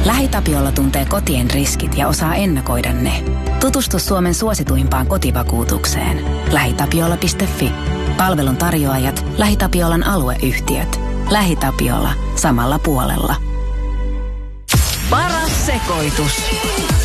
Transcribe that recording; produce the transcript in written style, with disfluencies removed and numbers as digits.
LähiTapiola tuntee kotien riskit ja osaa ennakoida ne. Tutustu Suomen suosituimpaan kotivakuutukseen. LähiTapiola.fi. Palvelun tarjoajat, LähiTapiolan alueyhtiöt. LähiTapiola. Samalla puolella. Paras sekoitus.